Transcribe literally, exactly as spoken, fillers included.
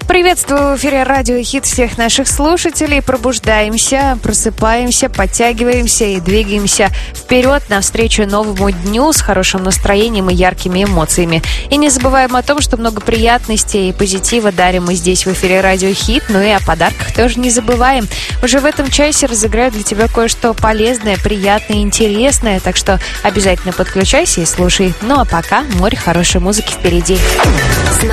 Приветствую в эфире Радио Хит всех наших слушателей. Пробуждаемся, просыпаемся, подтягиваемся и двигаемся вперед навстречу новому дню с хорошим настроением и яркими эмоциями. И не забываем о том, что много приятностей и позитива дарим мы здесь в эфире Радио Хит, ну и о подарках тоже не забываем. Уже в этом часе разыграю для тебя кое-что полезное, приятное и интересное, так что обязательно подключайся и слушай. Ну а пока море хорошей музыки впереди.